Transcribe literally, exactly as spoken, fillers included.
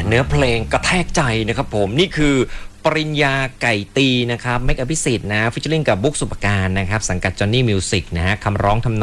เนื้อเพลงกระแทกใจนะครับผมนี่คือปริญญาไก่ตีนะครับเมกอภิสิทธิ์นะฟิชเชอร์ลิงกับบุ๊กสุปการนะครับสังกัดจอห์นนี่มิวสิกนะฮะคำร้องทำ